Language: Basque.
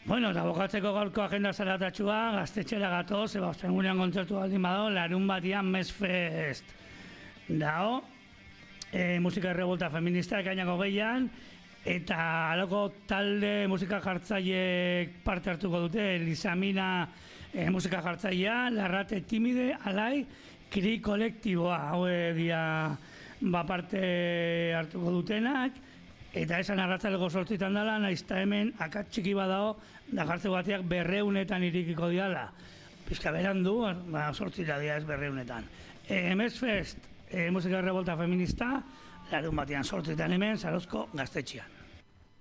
Bueno, eta bokatzeko gaurko agenda zaratatxua, gaztetxera gatoz, ostegunean kontzertu baldin bado, larun batian Mesfest dao, musika revolta feminista ekainako gehian, eta aloko talde musika jartzaileek parte hartuko dute, Elisamina musika jartzailea, Larrate Timide, Alai, Kri kolektiboa, hau dia parte hartuko dutenak, eta esan arratzaleko sortzitan dela, naizta hemen akats txiki badao, da jartze bateak 200etan irikiko diala. Pizka berandu, sortzira dia ez 200etan. Mesfest, musika revolta feminista, larun batean sortzitan hemen, Zarozko gaztetxean.